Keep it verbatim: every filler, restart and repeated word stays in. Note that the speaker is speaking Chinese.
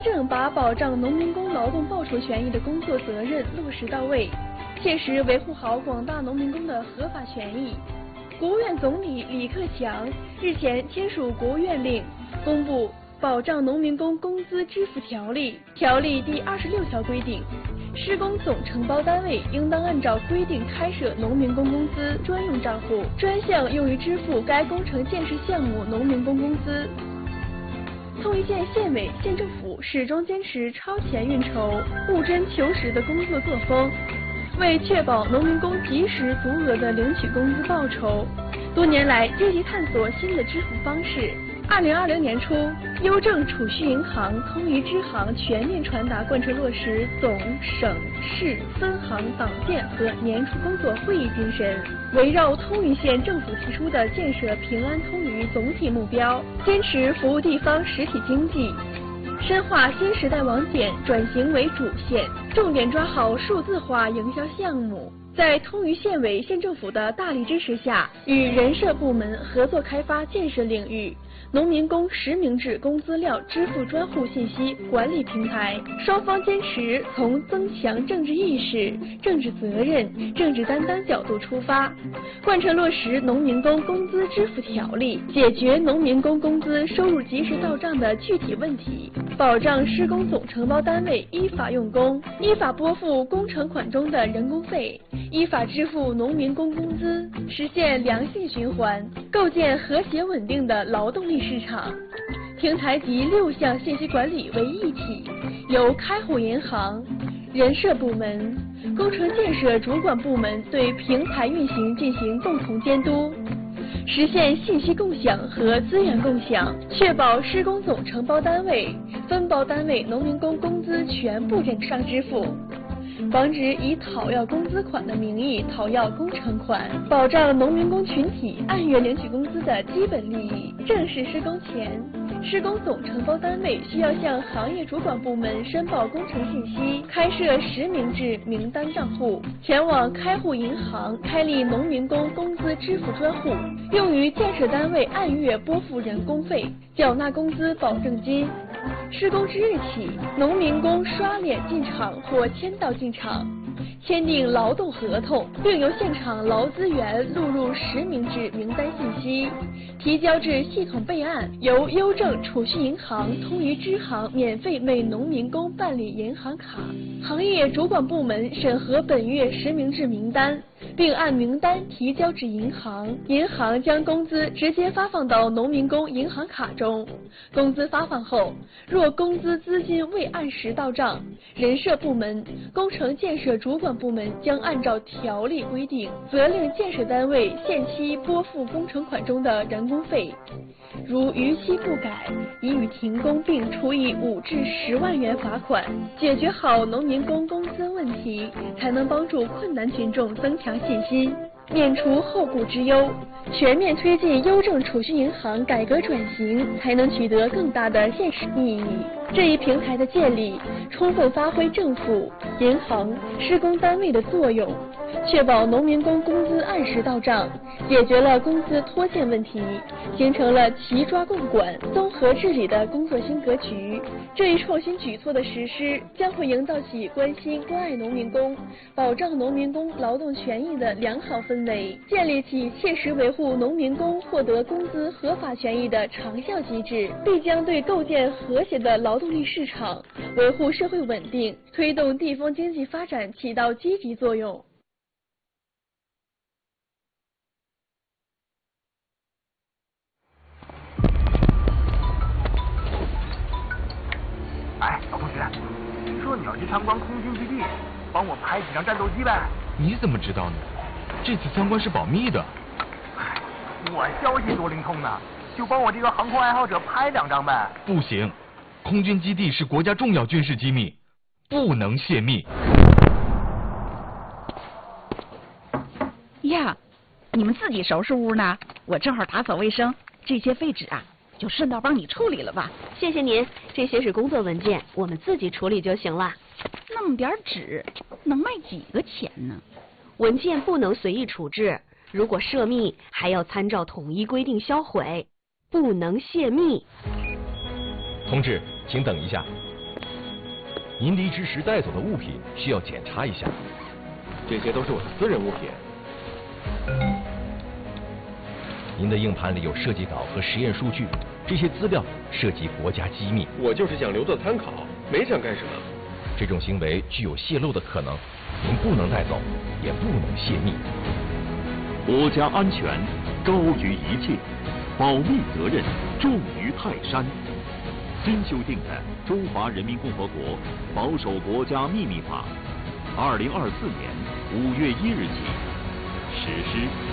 正把保障农民工劳动报酬权益的工作责任落实到位，切实维护好广大农民工的合法权益。国务院总理李克强日前签署国务院令，公布《保障农民工工资支付条例》。条例第二十六条规定，施工总承包单位应当按照规定开设农民工工资专用账户，专项用于支付该工程建设项目农民工工资。通榆县县委、县政府始终坚持超前运筹、务真求实的工作作风，为确保农民工及时足额的领取工资报酬，多年来积极探索新的支付方式。二零二零年初，邮政储蓄银行通榆支行全面传达贯彻落实总、省、市分行党建和年初工作会议精神，围绕通榆县政府提出的建设平安通榆总体目标，坚持服务地方实体经济，深化新时代网点转型为主线，重点抓好数字化营销项目。在通榆县委、县政府的大力支持下，与人社部门合作开发建设领域农民工实名制工资料支付专户信息管理平台，双方坚持从增强政治意识、政治责任、政治担当角度出发，贯彻落实农民工工资支付条例，解决农民工工资收入及时到账的具体问题，保障施工总承包单位依法用工，依法拨付工程款中的人工费，依法支付农民工工资，实现良性循环，构建和谐稳定的劳动力市场。平台集六项信息管理为一体，由开户银行、人社部门、工程建设主管部门对平台运行进行共同监督，实现信息共享和资源共享，确保施工总承包单位、分包单位农民工工资全部正上支付，防止以讨要工资款的名义讨要工程款，保障农民工群体按月领取工资的基本利益。正式施工前，施工总承包单位需要向行业主管部门申报工程信息，开设实名制名单账户，前往开户银行开立农民工工资支付专户，用于建设单位按月拨付人工费，缴纳工资保证金。施工之日起，农民工刷脸进场或签到进场，签订劳动合同，并由现场劳资员录入实名制名单信息，提交至系统备案，由邮政储蓄银行通榆支行免费为农民工办理银行卡。行业主管部门审核本月实名制名单，并按名单提交至银行，银行将工资直接发放到农民工银行卡中。工资发放后，若工资资金未按时到账，人社部门、工程建设主管部门将按照条例规定，责令建设单位限期拨付工程款中的人工费。如逾期不改，已予停工并处以五至十万元罚款。解决好农民工工资问题，才能帮助困难群众增强信心，免除后顾之忧。全面推进邮政储蓄银行改革转型，才能取得更大的现实意义。这一平台的建立，充分发挥政府、银行、施工单位的作用，确保农民工工资按时到账，解决了工资拖欠问题，形成了齐抓共管、综合治理的工作新格局。这一创新举措的实施，将会营造起关心关爱农民工、保障农民工劳动权益的良好氛围，建立起切实维护农民工获得工资合法权益的长效机制，必将对构建和谐的劳动力市场、维护社会稳定、推动地方经济发展起到积极作用。 哎，老同学，听说你要去参观空军基地，帮我拍几张战斗机呗？ 你怎么知道呢？这次参观是保密的。 我消息多灵通呢，就帮我这个航空爱好者拍两张呗。 不行，空军基地是国家重要军事机密，不能泄密。 呀，你们自己收拾屋呢？我正好打扫卫生，这些废纸啊，就顺道帮你处理了吧。 谢谢您，这些是工作文件，我们自己处理就行了。 那么点纸，能卖几个钱呢？ 文件不能随意处置，如果涉密，还要参照统一规定销毁，不能泄密。 同志，请等一下。 您离职时带走的物品需要检查一下。 这些都是我的私人物品。 您的硬盘里有设计稿和实验数据，这些资料涉及国家机密。 我就是想留作参考，没想干什么。 这种行为具有泄露的可能，您不能带走，也不能泄密。 国家安全高于一切，保密责任重于泰山。新修订的《中华人民共和国保守国家秘密法》，二零二四年五月一日起实施。